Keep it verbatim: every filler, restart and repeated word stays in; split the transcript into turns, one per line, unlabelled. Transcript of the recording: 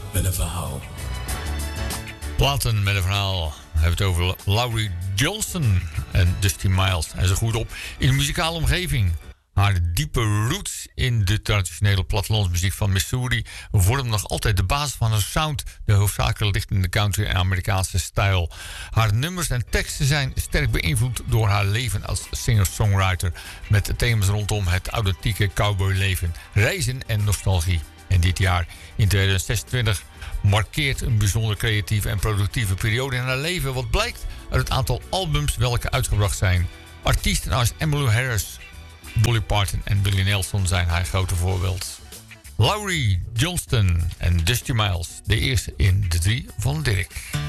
met een verhaal.
Platen met een verhaal. We hebben het over Laurie Johnson en Dusty Miles. Hij is er goed op in de muzikale omgeving. Haar diepe roots in de traditionele plattelandsmuziek van Missouri vormen nog altijd de basis van haar sound, de hoofdzakelijk ligt in de country en Amerikaanse stijl. Haar nummers en teksten zijn sterk beïnvloed door haar leven als singer-songwriter, met thema's rondom het authentieke cowboyleven, reizen en nostalgie. En dit jaar, in tweeduizend zesentwintig, markeert een bijzonder creatieve en productieve periode in haar leven, wat blijkt uit het aantal albums welke uitgebracht zijn. Artiesten als Emmylou Harris, Dolly Parton en Willie Nelson zijn haar grote voorbeeld. Laurie Johnston en Dusty Miles, de eerste in de drie van Dirk.